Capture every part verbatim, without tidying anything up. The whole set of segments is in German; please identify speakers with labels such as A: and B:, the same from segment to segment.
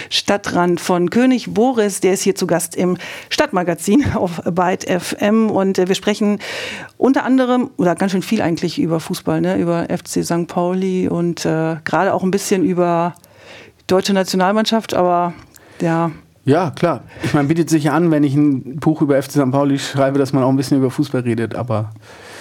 A: Stadtrand von König Boris. Der ist hier zu Gast im Stadtmagazin auf Byte F M und wir sprechen unter anderem, oder ganz schön viel eigentlich über Fußball, ne? Über F C Sankt Pauli und äh, gerade auch ein bisschen über deutsche Nationalmannschaft, aber ja...
B: Ja, klar. Ich meine, bietet sich ja an, wenn ich ein Buch über F C Sankt Pauli schreibe, dass man auch ein bisschen über Fußball redet, aber...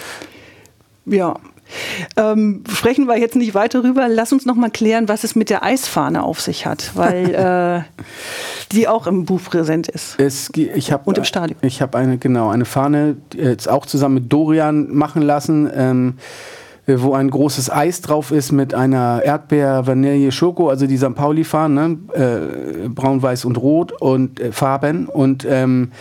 A: Ja, ähm, sprechen wir jetzt nicht weiter rüber. Lass uns noch mal klären, was es mit der Eisfahne auf sich hat, weil äh, die auch im Buch präsent ist.
B: Es, ich hab,
A: und im Stadion.
B: Ich habe eine, genau, eine Fahne jetzt auch zusammen mit Dorian machen lassen, ähm, wo ein großes Eis drauf ist mit einer Erdbeer, Vanille, Schoko, also die Sankt Pauli-Fahne, ne? äh, braun, weiß und rot und äh, Farben. Und ähm,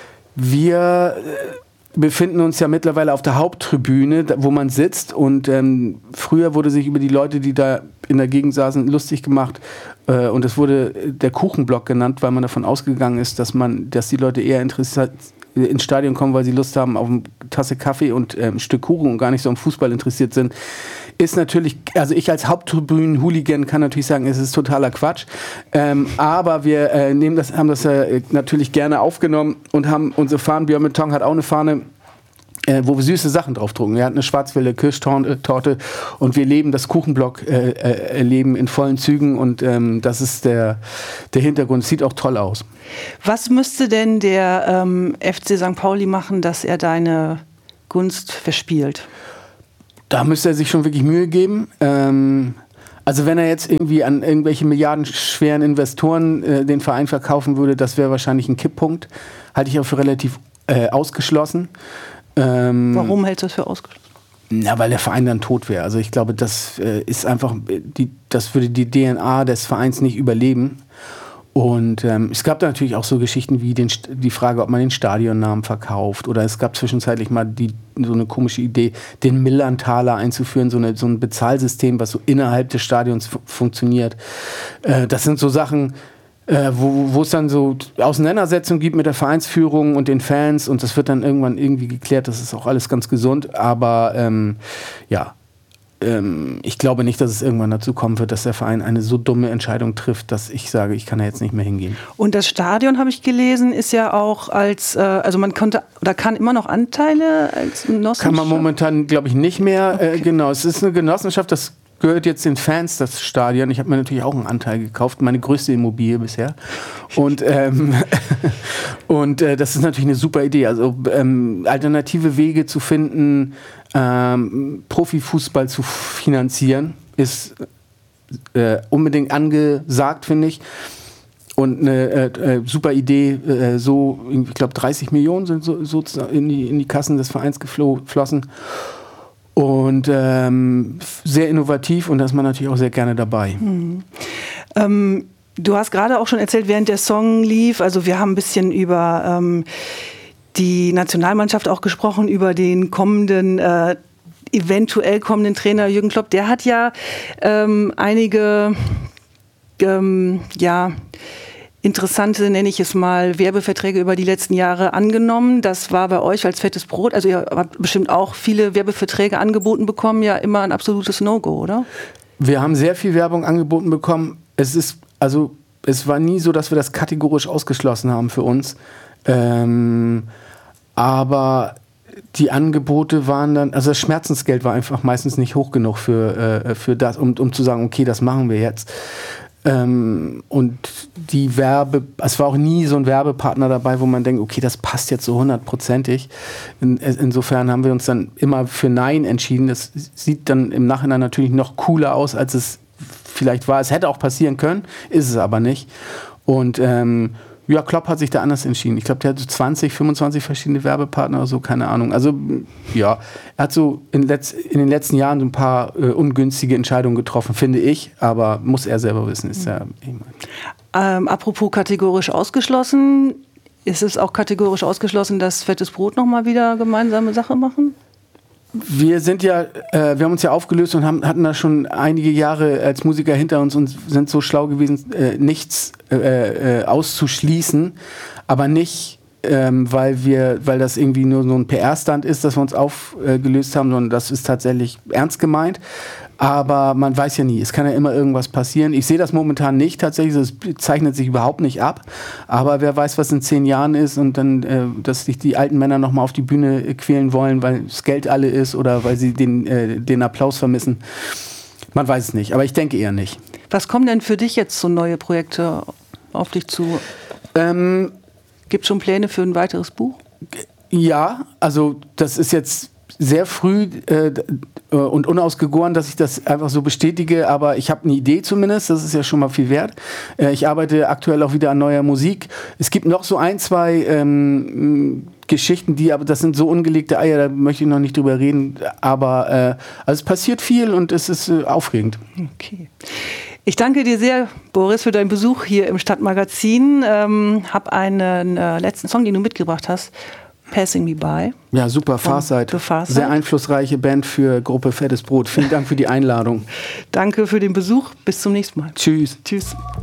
B: wir äh, befinden uns ja mittlerweile auf der Haupttribüne, da, wo man sitzt. Und ähm, früher wurde sich über die Leute, die da in der Gegend saßen, lustig gemacht. Äh, und es wurde der Kuchenblock genannt, weil man davon ausgegangen ist, dass man, dass die Leute eher interessiert ins Stadion kommen, weil sie Lust haben auf eine Tasse Kaffee und äh, ein Stück Kuchen und gar nicht so am Fußball interessiert sind, ist natürlich, also ich als Haupttribünen-Hooligan kann natürlich sagen, es ist totaler Quatsch, ähm, aber wir äh, nehmen das, haben das äh, natürlich gerne aufgenommen und haben unsere Fahnen, Björn Beton hat auch eine Fahne, Äh, wo wir süße Sachen draufdrucken. Er hat eine Schwarzwälder Kirschtorte und wir leben das Kuchenblock äh, äh, erleben in vollen Zügen und ähm, das ist der, der Hintergrund. Sieht auch toll aus.
A: Was müsste denn der ähm, F C Sankt Pauli machen, dass er deine Gunst verspielt?
B: Da müsste er sich schon wirklich Mühe geben. Ähm, also wenn er jetzt irgendwie an irgendwelche milliardenschweren Investoren äh, den Verein verkaufen würde, das wäre wahrscheinlich ein Kipppunkt. Halte ich auch für relativ äh, ausgeschlossen. Ähm,
A: Warum hältst du das für ausgeschlossen?
B: Na, weil der Verein dann tot wäre. Also ich glaube, das äh, ist einfach, die, das würde die D N A des Vereins nicht überleben. Und ähm, es gab da natürlich auch so Geschichten wie den, die Frage, ob man den Stadionnamen verkauft. Oder es gab zwischenzeitlich mal die, so eine komische Idee, den Millern-Taler einzuführen, so, eine, so ein Bezahlsystem, was so innerhalb des Stadions f- funktioniert. Äh, das sind so Sachen... Äh, wo, wo es dann so Auseinandersetzungen gibt mit der Vereinsführung und den Fans und das wird dann irgendwann irgendwie geklärt, das ist auch alles ganz gesund, aber ähm, ja, ähm, ich glaube nicht, dass es irgendwann dazu kommen wird, dass der Verein eine so dumme Entscheidung trifft, dass ich sage, ich kann da jetzt nicht mehr hingehen.
A: Und das Stadion, habe ich gelesen, ist ja auch als, äh, also man konnte oder kann immer noch Anteile als Genossenschaft?
B: Kann man momentan, glaube ich, nicht mehr, okay. äh, genau, es ist eine Genossenschaft, das gehört jetzt den Fans, das Stadion. Ich habe mir natürlich auch einen Anteil gekauft, meine größte Immobilie bisher. Und, ähm, und äh, das ist natürlich eine super Idee. Also ähm, alternative Wege zu finden, ähm, Profifußball zu finanzieren, ist äh, unbedingt angesagt, finde ich. Und eine äh, äh, super Idee, äh, so, ich glaube, dreißig Millionen sind so, so in, die, in die Kassen des Vereins geflossen. Und ähm, sehr innovativ und da ist man natürlich auch sehr gerne dabei.
A: Mhm. Ähm, du hast gerade auch schon erzählt, während der Song lief, also wir haben ein bisschen über ähm, die Nationalmannschaft auch gesprochen, über den kommenden, äh, eventuell kommenden Trainer Jürgen Klopp. Der hat ja ähm, einige, ähm, ja, interessante, nenne ich es mal, Werbeverträge über die letzten Jahre angenommen. Das war bei euch als fettes Brot. Also ihr habt bestimmt auch viele Werbeverträge angeboten bekommen. Ja, immer ein absolutes No-Go, oder?
B: Wir haben sehr viel Werbung angeboten bekommen. Es ist, also, es war nie so, dass wir das kategorisch ausgeschlossen haben für uns. Ähm, aber die Angebote waren dann, also das Schmerzensgeld war einfach meistens nicht hoch genug für, äh, für das, um, um zu sagen, okay, das machen wir jetzt. Ähm, und die Werbe, es war auch nie so ein Werbepartner dabei, wo man denkt, okay, das passt jetzt so hundertprozentig. In, insofern haben wir uns dann immer für Nein entschieden. Das sieht dann im Nachhinein natürlich noch cooler aus, als es vielleicht war. Es hätte auch passieren können, ist es aber nicht. Und ähm, ja, Klopp hat sich da anders entschieden. Ich glaube, der hat so zwanzig, fünfundzwanzig verschiedene Werbepartner oder so, keine Ahnung. Also ja, er hat so in, letz-, in den letzten Jahren so ein paar äh, ungünstige Entscheidungen getroffen, finde ich. Aber muss er selber wissen. Ist ja, ich mein.
A: ähm, apropos kategorisch ausgeschlossen, ist es auch kategorisch ausgeschlossen, dass Fettes Brot nochmal wieder gemeinsame Sache machen?
B: Wir sind ja, äh, wir haben uns ja aufgelöst und haben, hatten da schon einige Jahre als Musiker hinter uns und sind so schlau gewesen, äh, nichts äh, äh, auszuschließen, aber nicht ähm, weil wir, weil das irgendwie nur so ein P R-Stunt ist, dass wir uns aufgelöst haben, sondern das ist tatsächlich ernst gemeint. Aber man weiß ja nie, es kann ja immer irgendwas passieren. Ich sehe das momentan nicht tatsächlich, es zeichnet sich überhaupt nicht ab. Aber wer weiß, was in zehn Jahren ist und dann, äh, dass sich die alten Männer nochmal auf die Bühne äh, quälen wollen, weil das Geld alle ist oder weil sie den, äh, den Applaus vermissen. Man weiß es nicht, aber ich denke eher nicht.
A: Was kommen denn für dich jetzt so neue Projekte auf dich zu?
B: Ähm,
A: Gibt es schon Pläne für ein weiteres Buch?
B: Ja, also das ist jetzt sehr früh äh, und unausgegoren, dass ich das einfach so bestätige, aber ich habe eine Idee zumindest, das ist ja schon mal viel wert. Äh, ich arbeite aktuell auch wieder an neuer Musik. Es gibt noch so ein, zwei ähm, Geschichten, die, aber das sind so ungelegte Eier, da möchte ich noch nicht drüber reden, aber äh, also es passiert viel und es ist äh, aufregend.
A: Okay. Ich danke dir sehr, Boris, für deinen Besuch hier im Stadtmagazin. Ähm, hab einen äh, letzten Song, den du mitgebracht hast, Passing Me By.
B: Ja, super, Farsight. Sehr einflussreiche Band für Gruppe Fettes Brot. Vielen Dank für die Einladung.
A: Danke für den Besuch. Bis zum nächsten Mal.
B: Tschüss.
A: Tschüss.